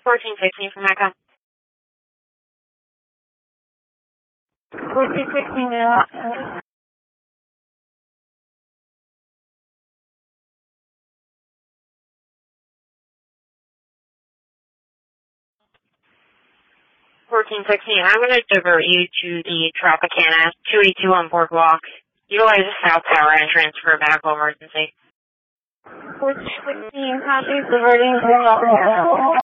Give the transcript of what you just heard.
1416 from Mecca. 1416, yeah. 1416, I'm going to divert you to the Tropicana 282 on Boardwalk. Utilize the South Tower entrance for a medical emergency. 1416, copy, diverting.